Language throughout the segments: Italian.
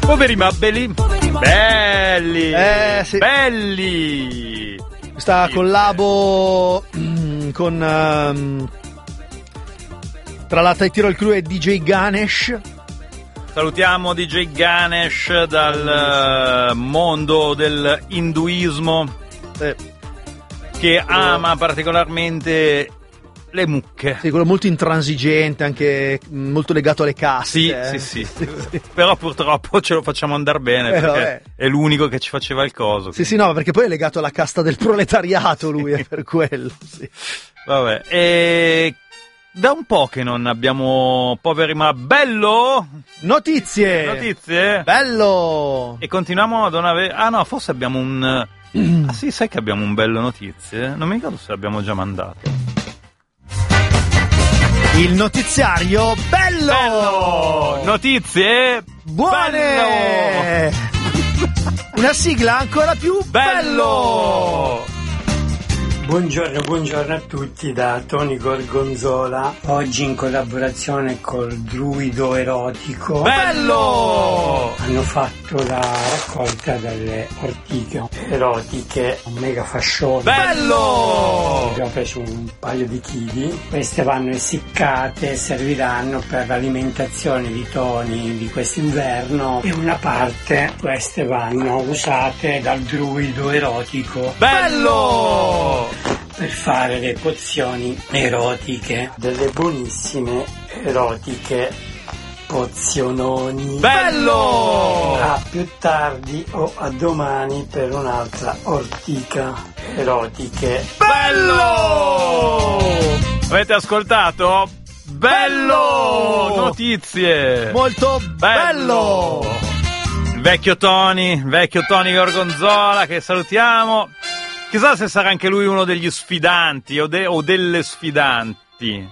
Poveri ma belli. Sì. Belli. Questa collabo con tra l'altro il tiro al clou è DJ Ganesh. Salutiamo DJ Ganesh dal mondo del induismo che ama particolarmente le mucche. Sì, quello molto intransigente, anche molto legato alle caste. Sì. Però purtroppo ce lo facciamo andare bene perché è l'unico che ci faceva il coso. Sì, no, perché poi è legato alla casta del proletariato lui, è per quello. Sì. Vabbè, e da un po' che non abbiamo poveri ma bello Notizie bello, e continuiamo a non avere. Ah no, forse abbiamo un sì, sai che abbiamo un bello notizie? Non mi ricordo se l'abbiamo già mandato. Il notiziario bello! Notizie buone! Una sigla ancora più bello! Buongiorno a tutti da Tony Gorgonzola, oggi in collaborazione col druido erotico. Bello! Hanno fatto la raccolta delle ortiche erotiche, un mega fascione. Bello! Abbiamo preso un paio di chili, queste vanno essiccate e serviranno per l'alimentazione di Tony di quest'inverno e una parte queste vanno usate dal druido erotico. Bello! Per fare le pozioni erotiche, delle buonissime erotiche poziononi. Bello! A più tardi o a domani per un'altra ortica erotiche. Bello! Avete ascoltato? Bello! Notizie! Molto bello! Vecchio Tony Gorgonzola, che salutiamo. Chissà se sarà anche lui uno degli sfidanti o delle sfidanti.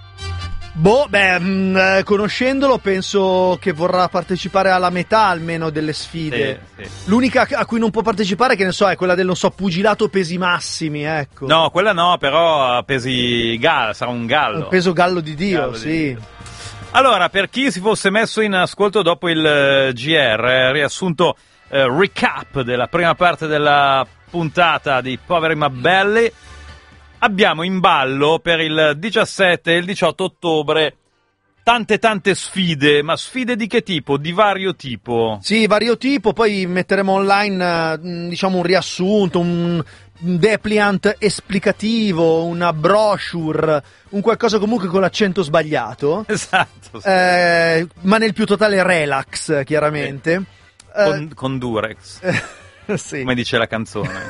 Conoscendolo penso che vorrà partecipare alla metà almeno delle sfide. Sì. L'unica a cui non può partecipare, che ne so, è quella del, pugilato pesi massimi, ecco. No, quella no, però pesi gallo, sarà un gallo. Un peso gallo di Dio, Gallo sì. di Dio. Allora, per chi si fosse messo in ascolto dopo il GR, riassunto recap della prima parte della puntata di Poveri ma Belli, abbiamo in ballo per il 17 e il 18 ottobre tante sfide, ma sfide di che tipo? Di vario tipo? Sì, vario tipo, poi metteremo online diciamo un riassunto, un depliant esplicativo, una brochure, un qualcosa comunque con l'accento sbagliato. Esatto. Sì. Ma nel più totale relax, chiaramente. Con Durex. Sì. Come dice la canzone.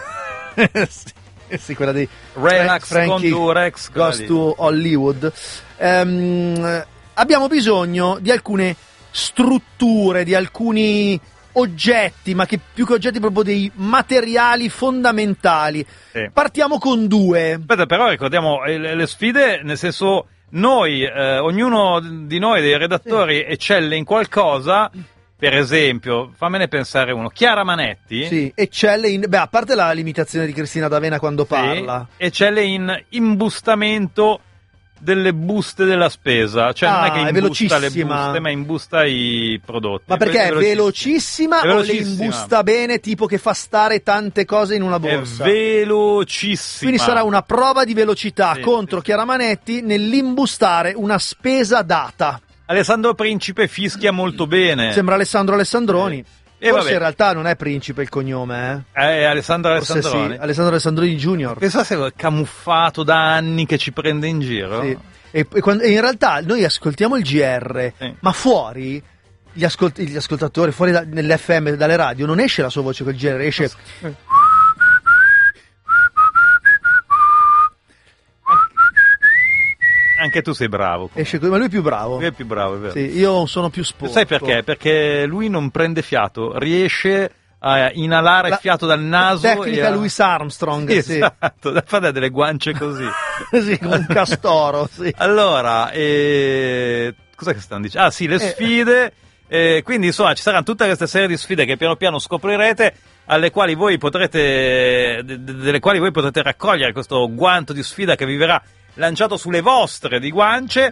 Sì, quella di Relax Frankie con Durex Goes to Hollywood. Abbiamo bisogno di alcune strutture, di alcuni oggetti, ma che più che oggetti proprio dei materiali fondamentali. Sì. Partiamo con due. Aspetta, però ricordiamo le sfide, nel senso noi, ognuno di noi dei redattori eccelle in qualcosa. Per esempio, fammene pensare uno, Chiara Manetti. Sì, eccelle a parte la limitazione di Cristina D'Avena quando parla. Eccelle in imbustamento delle buste della spesa. Cioè non è che imbusta le buste, ma imbusta i prodotti. Ma perché è velocissima o le imbusta bene, tipo che fa stare tante cose in una borsa? È velocissima. Quindi sarà una prova di velocità contro Chiara Manetti nell'imbustare una spesa data. Alessandro Principe fischia molto bene. Sembra Alessandro Alessandroni. Forse vabbè. in realtà non è Principe il cognome, Alessandro Alessandroni. Sì, Alessandro Alessandroni Junior. Pensa se è camuffato da anni che ci prende in giro. Sì. E in realtà noi ascoltiamo il GR, ma fuori gli ascoltatori, fuori nell'FM, dalle radio, non esce la sua voce col GR, esce... Anche tu sei bravo. Esce, ma lui è più bravo. Lui è più bravo, è vero. Sì, io sono più sporco. Sai perché? Perché lui non prende fiato, riesce a inalare fiato dal naso. Tecnica Louis Armstrong, sì. Esatto, da fare delle guance così. Sì, come un castoro, sì. Allora, cos'è che stanno dicendo? Ah sì, le sfide. Quindi insomma ci saranno tutta questa serie di sfide che piano piano scoprirete, delle quali voi potrete raccogliere questo guanto di sfida che vi verrà lanciato sulle vostre di guance,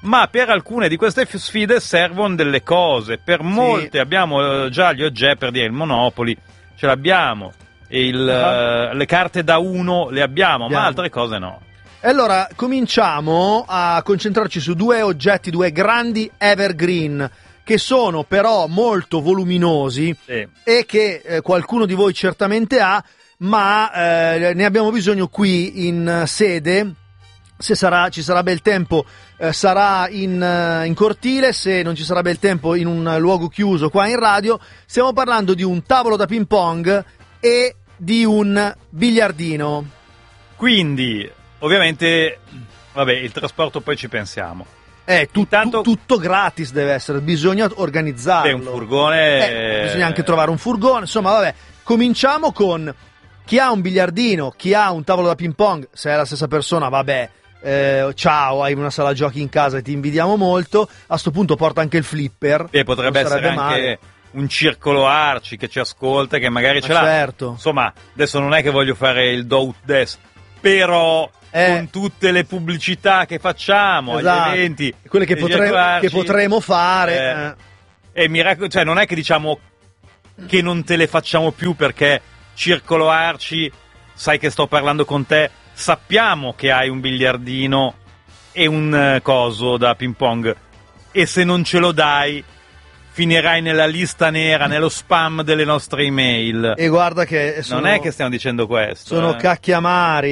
ma per alcune di queste sfide servono delle cose. Per molte abbiamo già gli oggetti, per dire il Monopoly ce l'abbiamo, e le carte da 1 le abbiamo, ma altre cose no. E allora cominciamo a concentrarci su due oggetti, due grandi evergreen, che sono però molto voluminosi e che qualcuno di voi certamente ha, ma ne abbiamo bisogno qui in sede. Se ci sarà bel tempo sarà in cortile, se non ci sarà bel tempo in un luogo chiuso qua in radio. Stiamo parlando di un tavolo da ping pong e di un biliardino. Quindi ovviamente il trasporto poi ci pensiamo. Tutto gratis deve essere, bisogna organizzarlo. Un furgone. Bisogna anche trovare un furgone, insomma, cominciamo con chi ha un biliardino, chi ha un tavolo da ping pong. Se è la stessa persona, ciao, hai una sala giochi in casa e ti invidiamo molto. A sto punto porta anche il flipper. E potrebbe essere anche un circolo Arci che ci ascolta, che magari ce l'ha. Certo. Insomma, adesso non è che voglio fare il do ut des, però con tutte le pubblicità che facciamo, agli eventi, quelle che potremo fare, e cioè non è che diciamo che non te le facciamo più perché Circolo Arci, sai che sto parlando con te, sappiamo che hai un biliardino e un coso da ping pong, e se non ce lo dai finirai nella lista nera, nello spam delle nostre email. E guarda che non è che stiamo dicendo questo. Sono cacchiamari,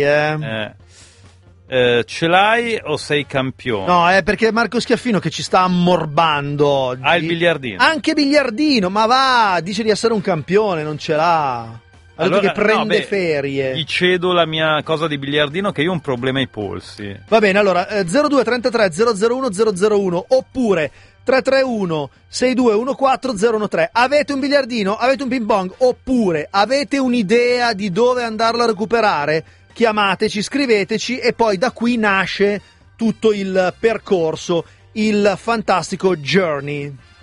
ce l'hai o sei campione? No, è perché è Marco Schiaffino che ci sta ammorbando oggi. Ha il biliardino. Anche biliardino, ma dice di essere un campione, non ce l'ha. Ha detto che prende ferie. Gli cedo la mia cosa di biliardino, che io ho un problema ai polsi. Va bene, allora 0233 001 001 oppure 331 6214 013. Avete un biliardino? Avete un ping pong? Oppure avete un'idea di dove andarlo a recuperare? Chiamateci, scriveteci e poi da qui nasce tutto il percorso, il fantastico journey.